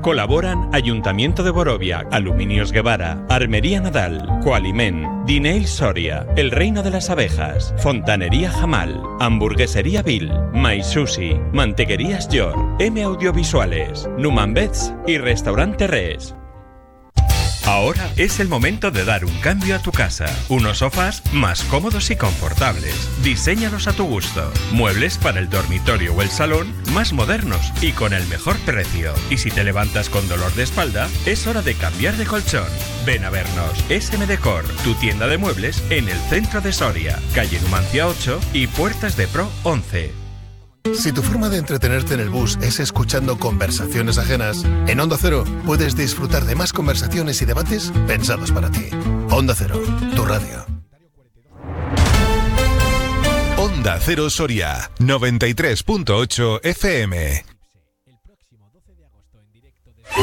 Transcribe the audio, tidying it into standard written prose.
Colaboran Ayuntamiento de Borovia, Aluminios Guevara, Armería Nadal, Coalimen, Dineil Soria, El Reino de las Abejas, Fontanería Jamal, Hamburguesería Bill, My Sushi, Mantequerías Yor, M Audiovisuales, Numan Beds y Restaurante Res. Ahora es el momento de dar un cambio a tu casa. Unos sofás más cómodos y confortables. Diséñalos a tu gusto. Muebles para el dormitorio o el salón más modernos y con el mejor precio. Y si te levantas con dolor de espalda, es hora de cambiar de colchón. Ven a vernos. SM Decor, tu tienda de muebles en el centro de Soria, calle Numancia 8 y Puertas de Pro 11. Si tu forma de entretenerte en el bus es escuchando conversaciones ajenas, en Onda Cero puedes disfrutar de más conversaciones y debates pensados para ti. Onda Cero, tu radio. Onda Cero Soria, 93.8 FM.